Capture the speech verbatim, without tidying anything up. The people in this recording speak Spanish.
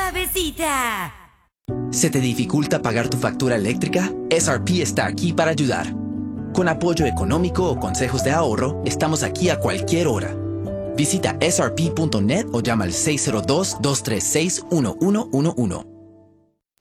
suavecita. ¿Se te dificulta pagar tu factura eléctrica? S R P está aquí para ayudar. Con apoyo económico o consejos de ahorro, estamos aquí a cualquier hora. Visita S R P punto net o llama al seis cero dos, dos tres seis, uno uno uno uno.